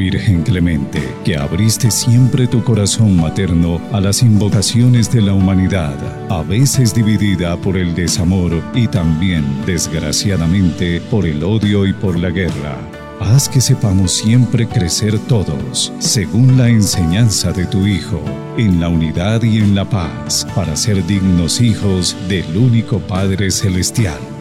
Virgen clemente, que abriste siempre tu corazón materno a las invocaciones de la humanidad, a veces dividida por el desamor y también, desgraciadamente, por el odio y por la guerra. Haz que sepamos siempre crecer todos, según la enseñanza de tu Hijo, en la unidad y en la paz, para ser dignos hijos del único Padre Celestial.